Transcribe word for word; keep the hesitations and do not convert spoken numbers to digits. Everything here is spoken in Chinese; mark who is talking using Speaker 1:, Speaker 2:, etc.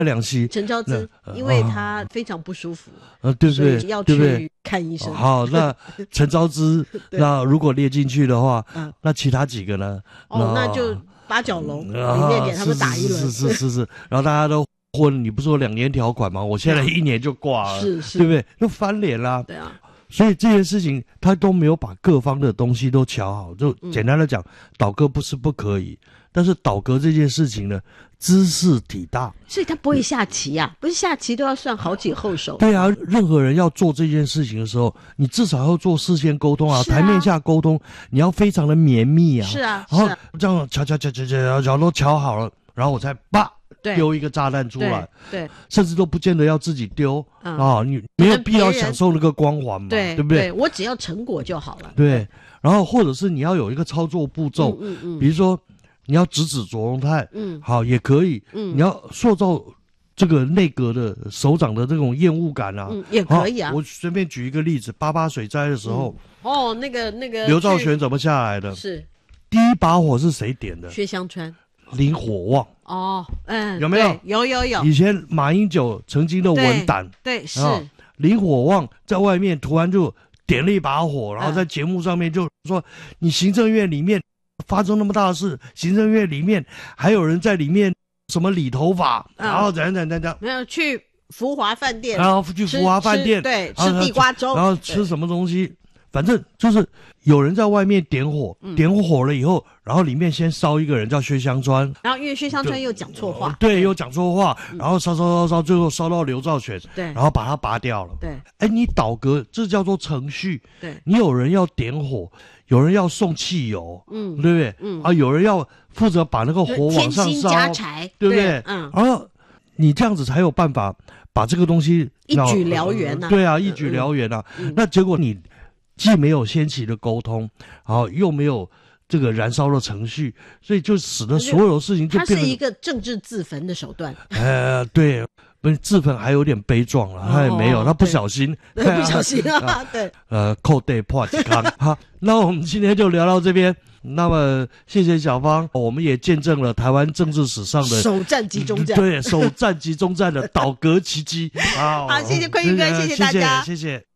Speaker 1: 两栖
Speaker 2: 陈昭姿，
Speaker 1: 呃
Speaker 2: 因为他非常不舒服，
Speaker 1: 呃，对不对？
Speaker 2: 所以要
Speaker 1: 对不对
Speaker 2: 去看医生。
Speaker 1: 好，那陈昭姿，那如果列进去的话，
Speaker 2: 嗯
Speaker 1: 那其他几个呢？
Speaker 2: 哦，那就八角笼里
Speaker 1: 啊
Speaker 2: 面给他们打一轮。
Speaker 1: 是是是是是，然后大家都混，你不是说两年条款吗？我现在一年就挂了，
Speaker 2: 是是，
Speaker 1: 对不对？就翻脸啦。
Speaker 2: 对啊，
Speaker 1: 所以这件事情他都没有把各方的东西都瞧好，就简单的讲，倒戈不是不可以，但是倒戈这件事情呢，知识体大，
Speaker 2: 所以他不会下棋啊，不是下棋都要算好几后手。
Speaker 1: 对啊，任何人要做这件事情的时候，你至少要做事先沟通啊，
Speaker 2: 是啊
Speaker 1: 台面下沟通，你要非常的绵密啊。
Speaker 2: 是啊，
Speaker 1: 然后
Speaker 2: 是啊，
Speaker 1: 这样瞧瞧瞧瞧瞧，然后都瞧好了，然后我再叭
Speaker 2: 对
Speaker 1: 丢一个炸弹出来，
Speaker 2: 对，
Speaker 1: 甚至都不见得要自己丢
Speaker 2: 嗯
Speaker 1: 啊，你没有必要享受那个光环嘛，
Speaker 2: 对
Speaker 1: 对不对？
Speaker 2: 我只要成果就好了。
Speaker 1: 对，然后或者是你要有一个操作步骤，
Speaker 2: 嗯嗯
Speaker 1: 比如说你要直指卓荣泰，
Speaker 2: 嗯，
Speaker 1: 好也可以，
Speaker 2: 嗯，
Speaker 1: 你要塑造这个内阁的首长的这种厌恶感啊，
Speaker 2: 嗯，也可以啊。
Speaker 1: 我随便举一个例子，八八水灾的时候，
Speaker 2: 嗯、哦，那个那个
Speaker 1: 刘兆玄怎么下来的？
Speaker 2: 是
Speaker 1: 第一把火是谁点的？
Speaker 2: 薛湘川。
Speaker 1: 林火旺。
Speaker 2: 哦，嗯，
Speaker 1: 有没有？
Speaker 2: 有有有。
Speaker 1: 以前马英九曾经的文胆，
Speaker 2: 对，是、
Speaker 1: 哦、林火旺在外面突然就点了一把火，然后在节目上面就说：“嗯、你行政院里面发生那么大的事，行政院里面还有人在里面什么理头发，嗯、然后怎样怎样怎样，
Speaker 2: 没有去福华饭店，
Speaker 1: 然后去福华饭店，
Speaker 2: 对，吃地瓜粥，
Speaker 1: 然后吃什么东西。”反正就是有人在外面点火，嗯、点火了以后，然后里面先烧一个人叫薛湘川，
Speaker 2: 然后因为薛湘川又讲错话，
Speaker 1: 对，又讲错话，嗯、然后烧烧烧烧，最后烧到刘兆玄，
Speaker 2: 对，
Speaker 1: 然后把他拔掉了，
Speaker 2: 对，
Speaker 1: 哎，你倒戈这叫做程序，
Speaker 2: 对，
Speaker 1: 你有人要点火，有人要送汽油，嗯，对不对？嗯啊，有人要负责把那个火往上烧，
Speaker 2: 加柴，
Speaker 1: 对不对？
Speaker 2: 嗯，
Speaker 1: 然后你这样子才有办法把这个东西
Speaker 2: 一举燎原呐，
Speaker 1: 对啊，一举燎原啊，
Speaker 2: 嗯、
Speaker 1: 那结果你。既没有先期的沟通，然后又没有这个燃烧的程序，所以就使得所有事情就变成
Speaker 2: 它是一个政治自焚的手段。
Speaker 1: 呃，对，不是自焚还有点悲壮了，他也没有，他不小心，
Speaker 2: 不小心啊，对，
Speaker 1: 呃，扣对破几康。好，那我们今天就聊到这边。那么，谢谢小芳，我们也见证了台湾政治史上的
Speaker 2: 首战集中战，
Speaker 1: 对，首战集中战的倒戈奇迹。好，
Speaker 2: 好，谢谢坤玉哥，谢谢大家，
Speaker 1: 谢谢。